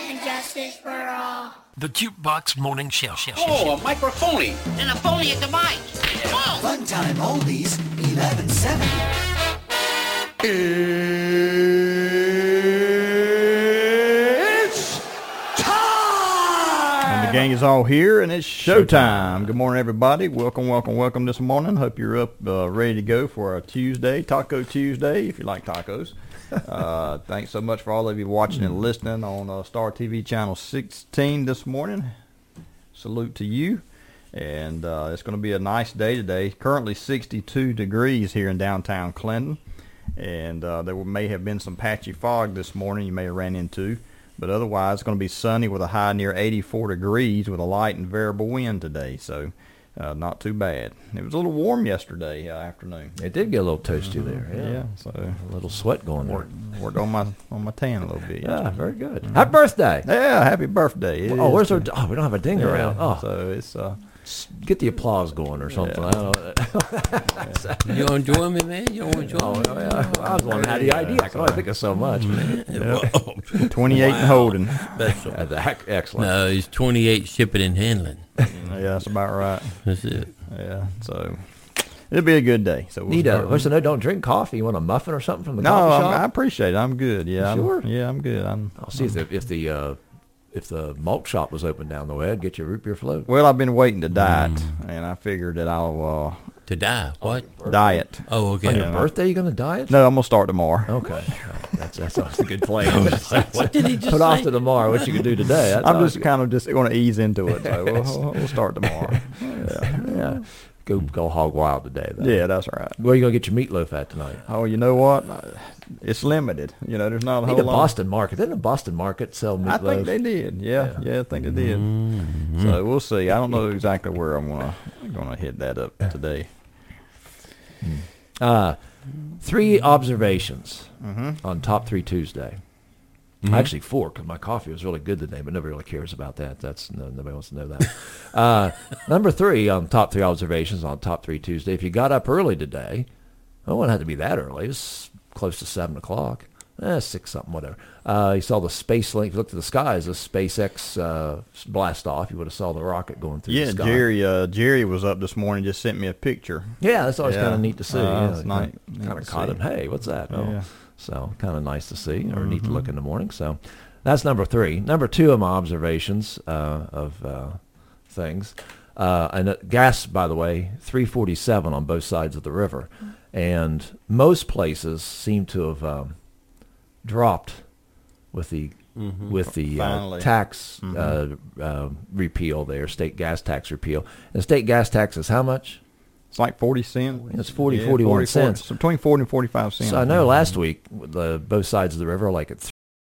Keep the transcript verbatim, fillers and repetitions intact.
and justice for all. The Jukebox Morning Show. Oh, a microphony. And a phony at the mic. Whoa. Fun time oldies, eleven seventy. It's time! And the gang is all here, and it's showtime. Good morning, everybody. Welcome, welcome, welcome this morning. Hope you're up, uh, ready to go for a Tuesday, Taco Tuesday, if you like tacos. Uh, thanks so much for all of you watching and listening on uh, Star T V Channel sixteen this morning. Salute to you. And uh, it's going to be a nice day today. Currently sixty-two degrees here in downtown Clinton. And uh, there may have been some patchy fog this morning you may have ran into. But otherwise, it's going to be sunny with a high near eighty-four degrees with a light and variable wind today. So uh, not too bad. It was a little warm yesterday uh, afternoon. It did get a little toasty there. Yeah. Yeah. So A little sweat going there. worked, worked on my on my tan a little bit. Yeah, very good. Happy birthday. Yeah, happy birthday. It Oh, is where's our... too. Oh, we don't have a ding Yeah, around. Oh, So it's... Uh, get the applause going or something. I don't know. You don't join me, man? You don't join Oh, me? yeah. I was wondering how the idea. I can only think of so much. twenty-eight and holding. Special. Yeah, that- excellent. No, he's twenty-eight shipping and handling. Yeah, that's about right. That's it. Yeah, so it'll be a good day. So we'll Need a, start- what's the note? Don't drink coffee. You want a muffin or something from the No, coffee I'm, shop? I appreciate it. I'm good. Yeah, I'm, Sure? Yeah, I'm good. I'm. I'll see if the if the uh, if the malt shop was open down the way. I'd get you a root beer float. Well, I've been waiting to diet, and I figured that I'll To die. What? uh, diet. Oh, okay. On your Yeah. birthday, you gonna diet? No, I'm gonna start tomorrow. Okay, that's that's always a good plan. What did he just Put say? off to tomorrow. What you can do today? That's I'm always just kind of just going to ease into it. So we'll, we'll start tomorrow. Yeah, good. yeah. Go go hog wild today. Though. yeah, that's right. Where are you gonna get your meatloaf at tonight? Oh, you know what? It's limited. You know, there's not a I whole think the lot. Boston Market. Didn't the Boston Market sell meatloaf? I think they did. Yeah, Yeah. yeah, I think they did. Mm-hmm. So we'll see. I don't know exactly where I'm gonna gonna hit that up today. Uh, three observations Mm-hmm. on Top Three Tuesday. Actually, four, because my coffee was really good today, but nobody really cares about that. That's no, nobody wants to know that. uh, number three on Top Three observations on Top Three Tuesday. If you got up early today, well, it wouldn't have to be that early. It was close to seven o'clock. Eh, six something, whatever. Uh, you saw the space link. If you looked at the skies, the SpaceX uh, blast off. You would have saw the rocket going through Yeah, the sky. Jerry. Uh, Jerry was up this morning. Just sent me a picture. Yeah, that's always Yeah. kind of neat to see. Uh, yeah, it's nice- Kind neat of to caught see. him. Hey, what's that? Oh, Yeah. so kind of nice to see, or neat to look in the morning. So that's number three. Number two of my observations uh, of uh, things. Uh, and uh, gas, by the way, three forty-seven on both sides of the river, and most places seem to have um, dropped with the with the uh, Finally. tax uh, uh, repeal there, state gas tax repeal. And state gas tax is how much? It's like forty cents. It's forty, forty-one cents. So between forty and forty-five cents. So I know last week the both sides of the river are like at